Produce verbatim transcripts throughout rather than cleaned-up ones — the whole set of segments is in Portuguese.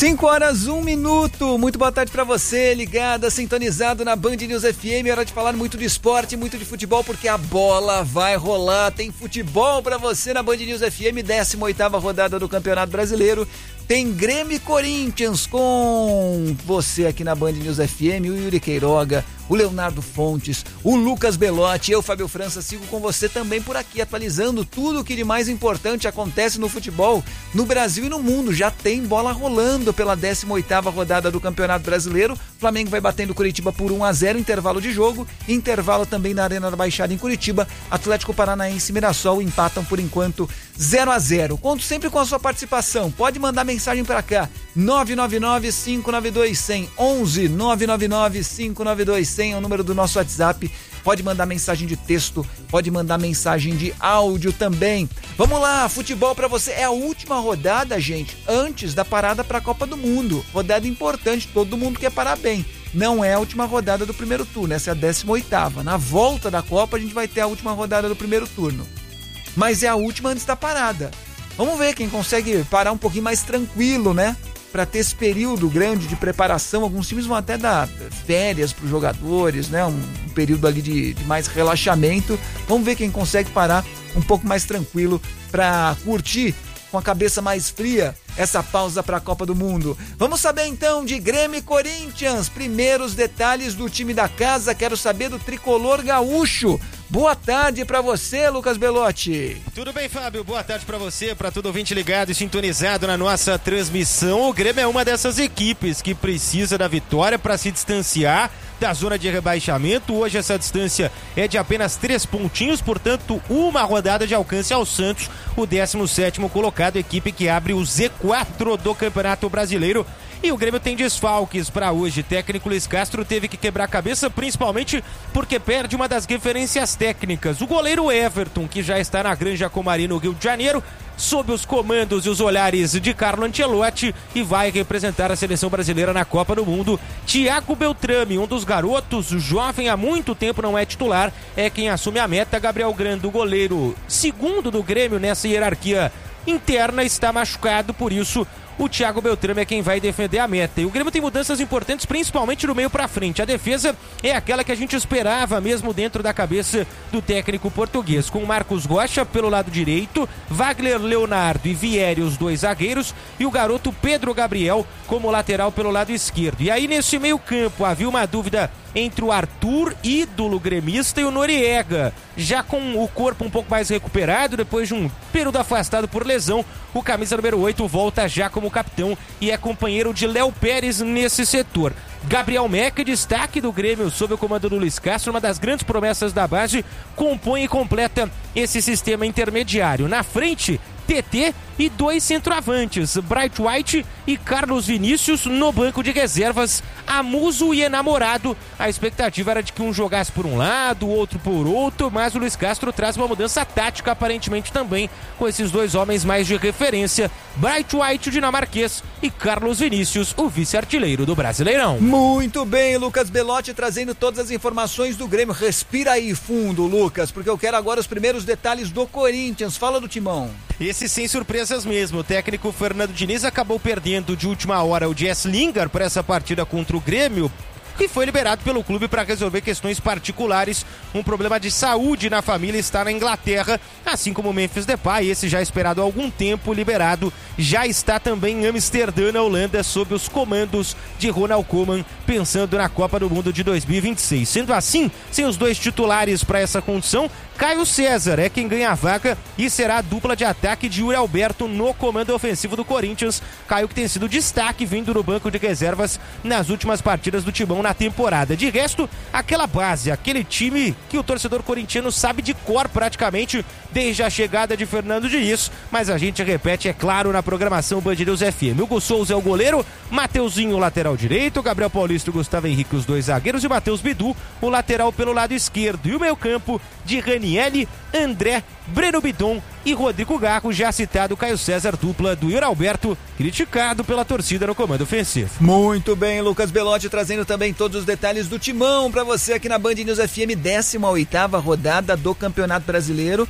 cinco horas, um minuto. Muito boa tarde pra você, ligada, sintonizado na Band News F M. Hora de falar muito de esporte, muito de futebol, porque a bola vai rolar. Tem futebol pra você na Band News F M, décima oitava rodada do Campeonato Brasileiro. Tem Grêmio e Corinthians com você aqui na Band News F M, o Yuri Queiroga, o Leonardo Fontes, o Lucas Belotti, eu, Fábio França, sigo com você também por aqui, atualizando tudo o que de mais importante acontece no futebol, no Brasil e no mundo. Já tem bola rolando pela décima oitava rodada do Campeonato Brasileiro. Flamengo vai batendo Curitiba por um a zero, intervalo de jogo, intervalo também na Arena da Baixada em Curitiba. Atlético Paranaense e Mirassol empatam por enquanto zero a zero. Conto sempre com a sua participação, pode mandar mensagem para cá, nove nove nove, cinco nove dois, zero zero, onze nove nove nove, cinco nove dois, zero zero é o número do nosso WhatsApp. Pode mandar mensagem de texto, pode mandar mensagem de áudio também. Vamos lá, futebol pra você. É a última rodada, gente, antes da parada pra Copa do Mundo. Rodada importante, todo mundo quer parar bem. Não é a última rodada do primeiro turno, essa é a décima oitava. Na volta da Copa a gente vai ter a última rodada do primeiro turno. Mas é a última antes da parada. Vamos ver quem consegue parar um pouquinho mais tranquilo, né? Para ter esse período grande de preparação. Alguns times vão até dar férias para os jogadores, né? Um, um período ali de, de mais relaxamento. Vamos ver quem consegue parar um pouco mais tranquilo para curtir com a cabeça mais fria essa pausa para a Copa do Mundo. Vamos saber então de Grêmio e Corinthians. Primeiros detalhes do time da casa. Quero saber do tricolor gaúcho. Boa tarde pra você, Lucas Belotti. Tudo bem, Fábio? Boa tarde pra você, pra todo ouvinte ligado e sintonizado na nossa transmissão. O Grêmio é uma dessas equipes que precisa da vitória para se distanciar da zona de rebaixamento. Hoje essa distância é de apenas três pontinhos, portanto uma rodada de alcance ao Santos, o décimo sétimo colocado, equipe que abre o Z quatro do Campeonato Brasileiro. E o Grêmio tem desfalques para hoje. Técnico Luiz Castro teve que quebrar a cabeça, principalmente porque perde uma das referências técnicas. O goleiro Everton, que já está na Granja Comari no Rio de Janeiro, sob os comandos e os olhares de Carlo Ancelotti, e vai representar a seleção brasileira na Copa do Mundo. Thiago Beltrame, um dos garotos, jovem há muito tempo, não é titular, é quem assume a meta. Gabriel Grando, o goleiro segundo do Grêmio nessa hierarquia interna, está machucado, por isso o Thiago Beltrame é quem vai defender a meta. E o Grêmio tem mudanças importantes, principalmente do meio pra frente. A defesa é aquela que a gente esperava mesmo dentro da cabeça do técnico português, com Marcos Rocha pelo lado direito, Wagner Leonardo e Vieri, os dois zagueiros, e o garoto Pedro Gabriel como lateral pelo lado esquerdo. E aí nesse meio campo havia uma dúvida entre o Arthur, ídolo gremista, e o Noriega, já com o corpo um pouco mais recuperado depois de um período afastado por lesão. O camisa número oito volta já como capitão e é companheiro de Léo Pérez nesse setor. Gabriel Meca, destaque do Grêmio sob o comando do Luiz Castro, uma das grandes promessas da base, compõe e completa esse sistema intermediário. Na frente, T T e dois centroavantes, Bright White e Carlos Vinícius. No banco de reservas, Amuso e Enamorado. A expectativa era de que um jogasse por um lado, o outro por outro, mas o Luiz Castro traz uma mudança tática aparentemente também, com esses dois homens mais de referência, Bright White, o dinamarquês, e Carlos Vinícius, o vice-artilheiro do Brasileirão. Muito bem, Lucas Belotti trazendo todas as informações do Grêmio. Respira aí fundo, Lucas, porque eu quero agora os primeiros detalhes do Corinthians. Fala do timão. Esse sem surpresas mesmo. O técnico Fernando Diniz acabou perdendo de última hora o Jess Lingard para essa partida contra o Grêmio, que foi liberado pelo clube para resolver questões particulares. Um problema de saúde na família, está na Inglaterra, assim como o Memphis Depay, esse já esperado há algum tempo, liberado, já está também em Amsterdã, na Holanda, sob os comandos de Ronald Koeman, pensando na Copa do Mundo de dois mil e vinte e seis. Sendo assim, sem os dois titulares para essa condição, Caio César é quem ganha a vaga e será a dupla de ataque de Yuri Alberto no comando ofensivo do Corinthians. Caio, que tem sido destaque vindo no banco de reservas nas últimas partidas do Timão na temporada. De resto, aquela base, aquele time que o torcedor corintiano sabe de cor praticamente desde a chegada de Fernando Diniz, mas a gente repete, é claro, na programação Band News F M. Hugo Souza é o goleiro, Mateuzinho o lateral direito, Gabriel Paulista e Gustavo Henrique os dois zagueiros e Matheus Bidu o lateral pelo lado esquerdo. E o meio campo de Ranieri, André, Breno Bidon e Rodrigo Garro, já citado Caio César, dupla do Yuri Alberto, criticado pela torcida no comando ofensivo. Muito bem, Lucas Belotti trazendo também todos os detalhes do timão para você aqui na Band News F M, décima oitava rodada do Campeonato Brasileiro.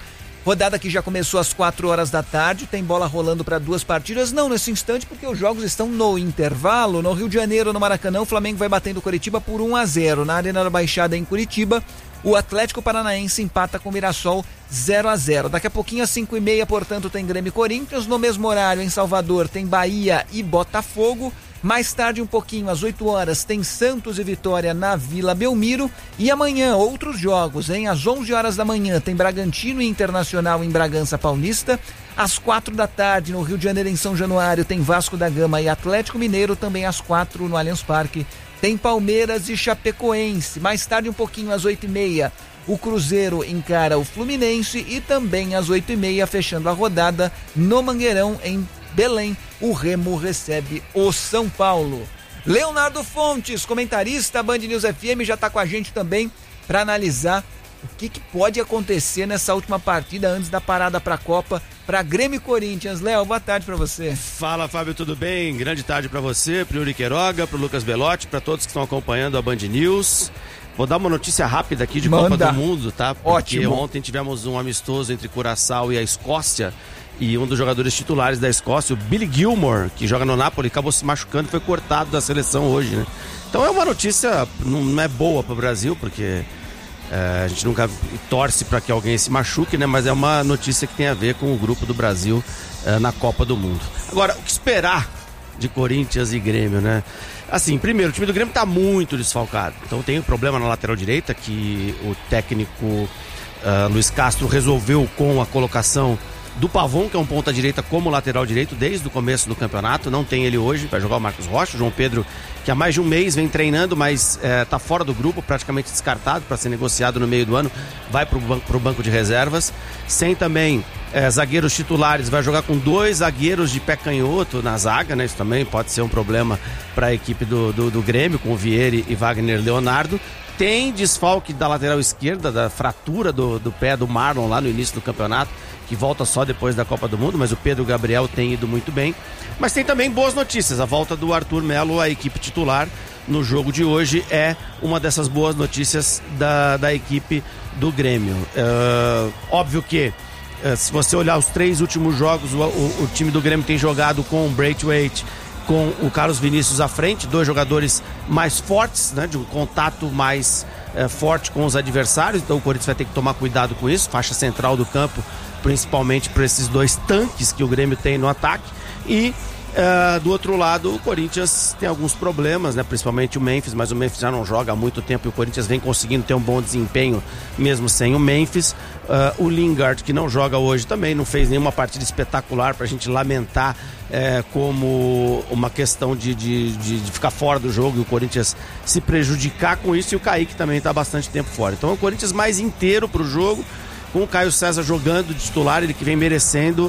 Rodada que já começou às quatro horas da tarde, tem bola rolando para duas partidas, não nesse instante porque os jogos estão no intervalo. No Rio de Janeiro, no Maracanã, o Flamengo vai batendo o Coritiba por um a zero. Na Arena da Baixada, em Curitiba, o Atlético Paranaense empata com o Mirassol zero a zero. Daqui a pouquinho às cinco e meia, portanto, tem Grêmio e Corinthians. No mesmo horário, em Salvador, tem Bahia e Botafogo. Mais tarde, um pouquinho, às oito horas, tem Santos e Vitória na Vila Belmiro. E amanhã, outros jogos, hein? Às onze horas da manhã, tem Bragantino e Internacional em Bragança Paulista. Às quatro da tarde, no Rio de Janeiro, em São Januário, tem Vasco da Gama e Atlético Mineiro. Também às quatro, no Allianz Parque, tem Palmeiras e Chapecoense. Mais tarde, um pouquinho, às oito e meia, o Cruzeiro encara o Fluminense. E também às oito e meia, fechando a rodada, no Mangueirão, em Belém, o Remo recebe o São Paulo. Leonardo Fontes, comentarista Band News F M, já está com a gente também para analisar o que, que pode acontecer nessa última partida antes da parada para a Copa, para Grêmio e Corinthians. Léo, boa tarde para você. Fala, Fábio, tudo bem? Grande tarde para você, para o Yuri Queiroga, para o Lucas Belotti, para todos que estão acompanhando a Band News. Vou dar uma notícia rápida aqui de Manda. Copa do Mundo, tá? Porque Ótimo. Ontem tivemos um amistoso entre Curaçao e a Escócia. E um dos jogadores titulares da Escócia, o Billy Gilmore, que joga no Napoli, acabou se machucando e foi cortado da seleção hoje, né? Então é uma notícia, não é boa para o Brasil, porque é, a gente nunca torce para que alguém se machuque, né? Mas é uma notícia que tem a ver com o grupo do Brasil é, na Copa do Mundo. Agora, o que esperar de Corinthians e Grêmio, né? Assim, primeiro, o time do Grêmio está muito desfalcado. Então tem um problema na lateral direita que o técnico uh, Luiz Castro resolveu com a colocação do Pavon, que é um ponta-direita como lateral direito desde o começo do campeonato. Não tem ele hoje, vai jogar o Marcos Rocha. O João Pedro, que há mais de um mês vem treinando, mas está é, fora do grupo, praticamente descartado para ser negociado no meio do ano, vai para o banco, banco de reservas. Sem também é, zagueiros titulares, vai jogar com dois zagueiros de pé canhoto na zaga, né? Isso também pode ser um problema para a equipe do, do, do Grêmio, com o Vieri e Wagner Leonardo. Tem desfalque da lateral esquerda, da fratura do, do pé do Marlon lá no início do campeonato, que volta só depois da Copa do Mundo, mas o Pedro Gabriel tem ido muito bem. Mas tem também boas notícias, a volta do Arthur Melo à equipe titular no jogo de hoje é uma dessas boas notícias da, da equipe do Grêmio. Uh, óbvio que, uh, se você olhar os três últimos jogos, o, o, o time do Grêmio tem jogado com o Braithwaite, com o Carlos Vinícius à frente, dois jogadores mais fortes, né, de um contato mais é, forte com os adversários. Então o Corinthians vai ter que tomar cuidado com isso, faixa central do campo, principalmente para esses dois tanques que o Grêmio tem no ataque. E uh, do outro lado, o Corinthians tem alguns problemas, né? Principalmente o Memphis, mas o Memphis já não joga há muito tempo e o Corinthians vem conseguindo ter um bom desempenho mesmo sem o Memphis. Uh, o Lingard, que não joga hoje também, não fez nenhuma partida espetacular para a gente lamentar é, como uma questão de, de, de, de ficar fora do jogo e o Corinthians se prejudicar com isso. E o Kaique também está há bastante tempo fora. Então é o Corinthians mais inteiro para o jogo, com o Caio César jogando de titular, ele que vem merecendo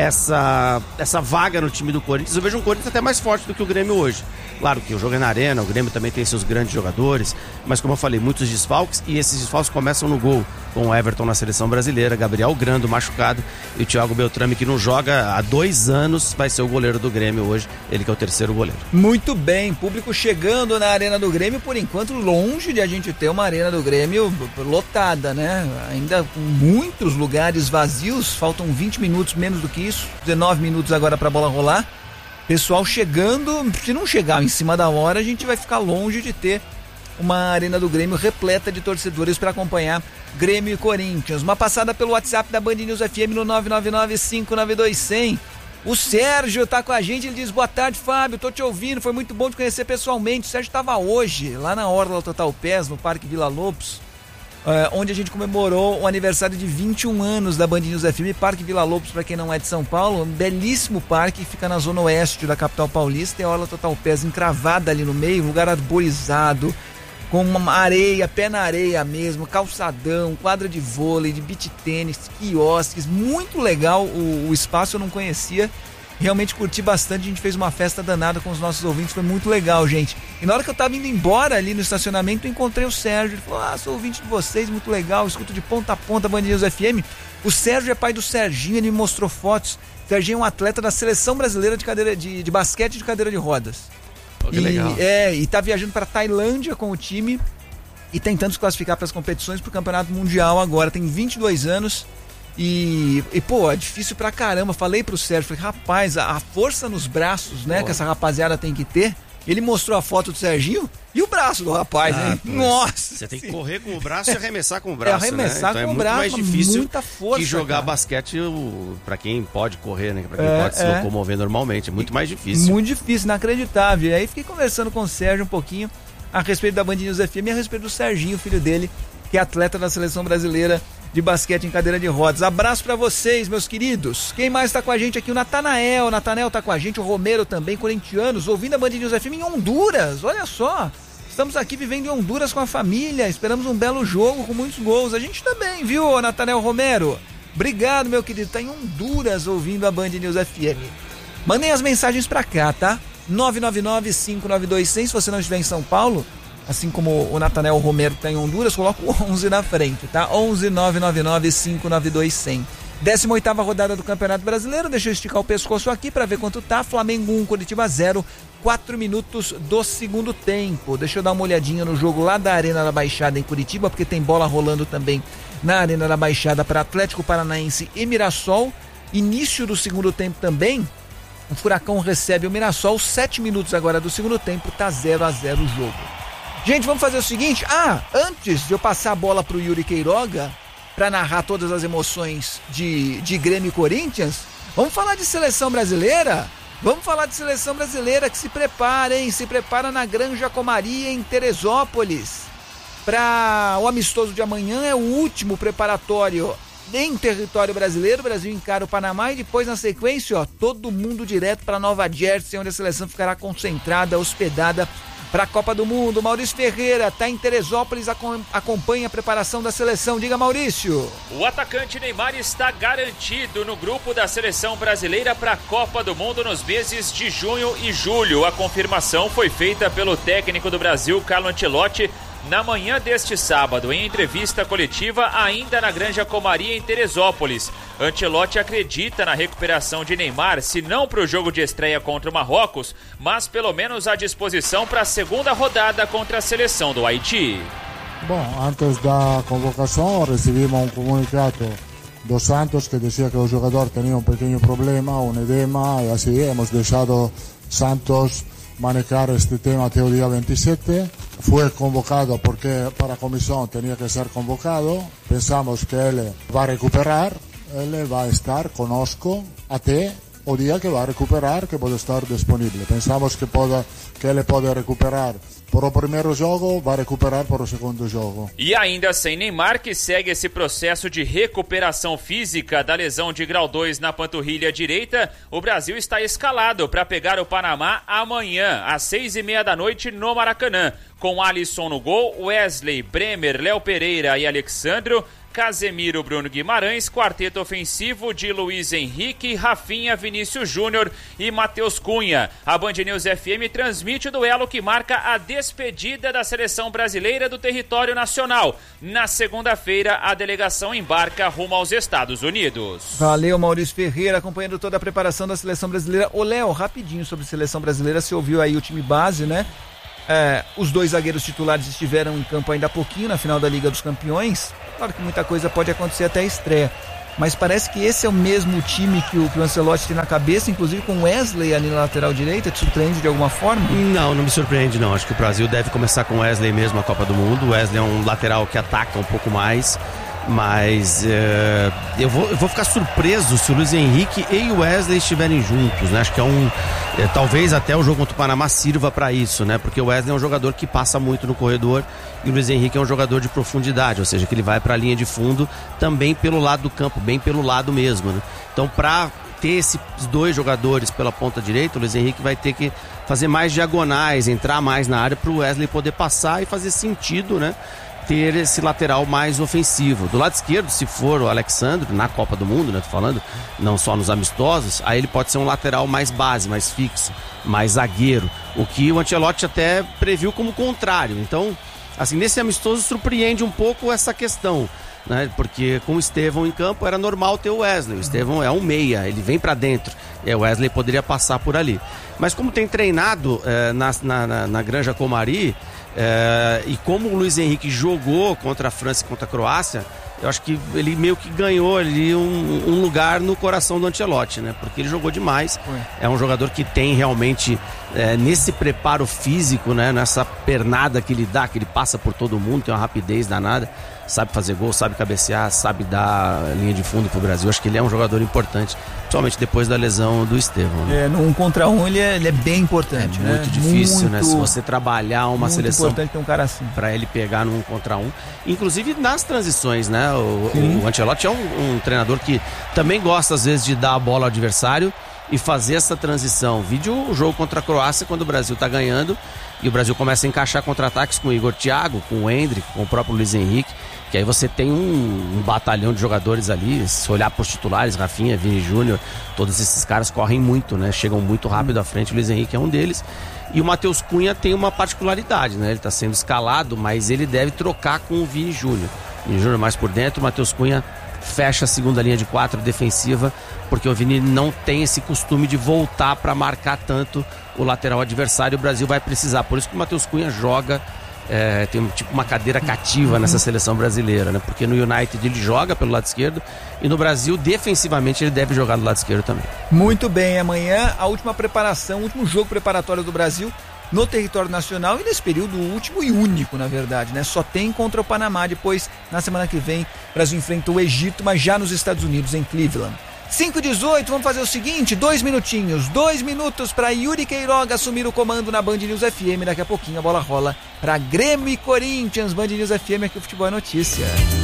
essa, essa vaga no time do Corinthians. Eu vejo um Corinthians até mais forte do que o Grêmio hoje. Claro que o jogo é na arena, o Grêmio também tem seus grandes jogadores, mas como eu falei, muitos desfalques, e esses desfalques começam no gol, com o Everton na seleção brasileira, Gabriel Grando machucado e o Thiago Beltrame, que não joga há dois anos, vai ser o goleiro do Grêmio hoje, ele que é o terceiro goleiro. Muito bem, público chegando na arena do Grêmio, por enquanto longe de a gente ter uma arena do Grêmio lotada, né? Ainda com muitos lugares vazios, faltam vinte minutos, menos do que isso, dezenove minutos agora para a bola rolar. Pessoal chegando, se não chegar em cima da hora, a gente vai ficar longe de ter uma arena do Grêmio repleta de torcedores para acompanhar Grêmio e Corinthians. Uma passada pelo WhatsApp da Band News F M no nove nove nove, cinco nove dois, zero zero. O Sérgio tá com a gente, ele diz: boa tarde, Fábio, tô te ouvindo, foi muito bom te conhecer pessoalmente. O Sérgio estava hoje lá na Orla Total Pés, no Parque Vila Lobos, Uh, onde a gente comemorou o aniversário de vinte e um anos da Band News F M. Parque Vila Lobos, para quem não é de São Paulo, um belíssimo parque, fica na zona oeste da capital paulista, tem a Orla Total Pés encravada ali no meio, lugar arborizado, com uma areia, pé na areia mesmo, calçadão, quadra de vôlei, de beach tênis, quiosques, muito legal o, o espaço, eu não conhecia. Realmente curti bastante, a gente fez uma festa danada com os nossos ouvintes, foi muito legal, gente. E na hora que eu tava indo embora ali no estacionamento, eu encontrei o Sérgio, ele falou: ah, sou ouvinte de vocês, muito legal, escuto de ponta a ponta a Band News F M. O Sérgio é pai do Serginho, ele me mostrou fotos. O Serginho é um atleta da seleção brasileira de, cadeira, de, de basquete de cadeira de rodas. Oh, que e, legal. É, e tá viajando para Tailândia com o time e tentando se classificar para as competições pro Campeonato Mundial agora, tem vinte e dois anos. E, e, pô, é difícil pra caramba. Falei pro Sérgio, falei, rapaz, a, a força nos braços, né, pô, que essa rapaziada tem que ter. Ele mostrou a foto do Serginho e o braço do rapaz, ah, hein? Nossa! Você tem que correr com o braço e arremessar com o braço, é, arremessar né? com então o braço, é muito mais difícil muita força, que jogar cara. basquete pra quem pode correr, né? Pra quem é, pode se é. locomover normalmente. É muito mais difícil. Muito difícil, inacreditável. E aí fiquei conversando com o Sérgio um pouquinho a respeito da Band News F M e a respeito do Serginho, filho dele, que é atleta da Seleção Brasileira de basquete em cadeira de rodas. Abraço pra vocês, meus queridos. Quem mais tá com a gente aqui? O Natanael. O Natanael tá com a gente, o Romero também, corintianos, ouvindo a Band News F M em Honduras. Olha só. Estamos aqui vivendo em Honduras com a família. Esperamos um belo jogo com muitos gols. A gente também, viu, Natanael Romero? Obrigado, meu querido. Tá em Honduras ouvindo a Band News F M. Mandem as mensagens pra cá, tá? nove nove nove, cinco nove dois cem. Se você não estiver em São Paulo, assim como o Natanael Romero está em Honduras, coloca o onze na frente, tá? onze nove nove nove, cinco nove dois cem. décima oitava rodada do Campeonato Brasileiro. Deixa eu esticar o pescoço aqui para ver quanto tá. Flamengo um, Curitiba zero, quatro minutos do segundo tempo. Deixa eu dar uma olhadinha no jogo lá da Arena da Baixada em Curitiba, porque tem bola rolando também na Arena da Baixada para Atlético Paranaense e Mirassol. Início do segundo tempo também. O Furacão recebe o Mirassol. Sete minutos agora do segundo tempo, tá zero a zero o jogo. Gente, vamos fazer o seguinte. Ah, antes de eu passar a bola pro Yuri Queiroga para narrar todas as emoções de, de Grêmio e Corinthians, vamos falar de seleção brasileira? Vamos falar de seleção brasileira, que se prepara, hein? Se prepara na Granja Comaria, em Teresópolis. Para o amistoso de amanhã, é o último preparatório em território brasileiro. O Brasil encara o Panamá e depois, na sequência, ó, todo mundo direto para Nova Jersey, onde a seleção ficará concentrada, hospedada para a Copa do Mundo. Maurício Ferreira está em Teresópolis, acompanha a preparação da seleção. Diga, Maurício. O atacante Neymar está garantido no grupo da seleção brasileira para a Copa do Mundo nos meses de junho e julho. A confirmação foi feita pelo técnico do Brasil, Carlo Ancelotti, na manhã deste sábado, em entrevista coletiva ainda na Granja Comaria, em Teresópolis. Ancelotti acredita na recuperação de Neymar, se não para o jogo de estreia contra o Marrocos, mas pelo menos à disposição para a segunda rodada contra a seleção do Haiti. Bom, antes da convocação recebemos um comunicado do Santos que dizia que o jogador tinha um pequeno problema, um edema, e assim hemos deixado Santos manejar este tema até o dia veintisiete. Fue convocado porque para a comissão tinha que ser convocado. Pensamos que ele vai recuperar, ele vai estar conosco até o dia que vai recuperar, que pode estar disponível. Pensamos que, pode, que ele pode recuperar por o primeiro jogo, vai recuperar por o segundo jogo. E ainda sem Neymar, que segue esse processo de recuperação física da lesão de grau dois na panturrilha direita, o Brasil está escalado para pegar o Panamá amanhã, às seis e meia da noite, no Maracanã, com Alisson no gol, Wesley, Bremer, Léo Pereira e Alexandro, Casemiro, Bruno Guimarães, quarteto ofensivo de Luiz Henrique, Rafinha, Vinícius Júnior e Matheus Cunha. A Band News F M transmite o duelo que marca a despedida da seleção brasileira do território nacional. Na segunda-feira, a delegação embarca rumo aos Estados Unidos. Valeu, Maurício Ferreira, acompanhando toda a preparação da seleção brasileira. Ô, Léo, rapidinho sobre seleção brasileira, você ouviu aí o time base, né? É, os dois zagueiros titulares estiveram em campo ainda há pouquinho na final da Liga dos Campeões. Claro que muita coisa pode acontecer até a estreia, mas parece que esse é o mesmo time que o, que o Ancelotti tem na cabeça, inclusive com Wesley ali na lateral direita. Te surpreende de alguma forma? Não, não me surpreende não. Acho que o Brasil deve começar com Wesley mesmo a Copa do Mundo. O Wesley é um lateral que ataca um pouco mais, mas uh, eu, vou, eu vou ficar surpreso se o Luiz Henrique e o Wesley estiverem juntos, né? Acho que é um é, talvez até o jogo contra o Panamá sirva para isso, né? Porque o Wesley é um jogador que passa muito no corredor e o Luiz Henrique é um jogador de profundidade, ou seja, que ele vai para a linha de fundo também pelo lado do campo, bem pelo lado mesmo, né? Então, para ter esses dois jogadores pela ponta direita, o Luiz Henrique vai ter que fazer mais diagonais, entrar mais na área para o Wesley poder passar e fazer sentido, né? Ter esse lateral mais ofensivo. Do lado esquerdo, se for o Alexandre, na Copa do Mundo, né, tô falando, não só nos amistosos, aí ele pode ser um lateral mais base, mais fixo, mais zagueiro, o que o Ancelotti até previu como contrário. Então, assim, nesse amistoso surpreende um pouco essa questão, né, porque com o Estevão em campo era normal ter o Wesley. O Estevão é um meia, ele vem pra dentro, e o Wesley poderia passar por ali. Mas como tem treinado eh, na, na, na Granja Comari, É, e como o Luiz Henrique jogou contra a França e contra a Croácia, eu acho que ele meio que ganhou ali um, um lugar no coração do Ancelotti, né? Porque ele jogou demais. Foi. É um jogador que tem realmente, é, nesse preparo físico, né? Nessa pernada que ele dá, que ele passa por todo mundo, tem uma rapidez danada, sabe fazer gol, sabe cabecear, sabe dar linha de fundo pro Brasil. Acho que ele é um jogador importante, principalmente depois da lesão do Estevão. Né? É, no um contra um ele é, ele é bem importante, é né? Muito difícil, muito, né? Se você trabalhar uma muito seleção importante ter um cara assim, para ele pegar no um contra um, inclusive nas transições, né? O, o Ancelotti é um, um treinador que também gosta às vezes de dar a bola ao adversário e fazer essa transição. Vídeo o jogo contra a Croácia, quando o Brasil tá ganhando e o Brasil começa a encaixar contra-ataques com o Igor Thiago, com o Endrick, com o próprio Luiz Henrique, que aí você tem um, um batalhão de jogadores ali. Se olhar para os titulares, Rafinha, Vini Júnior, todos esses caras correm muito, né? Chegam muito rápido à frente. O Luiz Henrique é um deles. E o Matheus Cunha tem uma particularidade, né? Ele está sendo escalado, mas ele deve trocar com o Vini Júnior. Vini Júnior mais por dentro, o Matheus Cunha fecha a segunda linha de quatro defensiva, porque o Vini não tem esse costume de voltar para marcar tanto o lateral adversário. O Brasil vai precisar, por isso que o Matheus Cunha joga, é, tem tipo uma cadeira cativa nessa seleção brasileira, né? Porque no United ele joga pelo lado esquerdo e no Brasil defensivamente ele deve jogar do lado esquerdo também. Muito bem, amanhã a última preparação, o último jogo preparatório do Brasil no território nacional e nesse período último e único, na verdade, né? Só tem contra o Panamá. Depois, na semana que vem, o Brasil enfrenta o Egito, mas já nos Estados Unidos, em Cleveland. cinco e dezoito, vamos fazer o seguinte, dois minutinhos, dois minutos para Yuri Queiroga assumir o comando na Band News F M. Daqui a pouquinho a bola rola para Grêmio e Corinthians. Band News F M, aqui o Futebol é Notícia.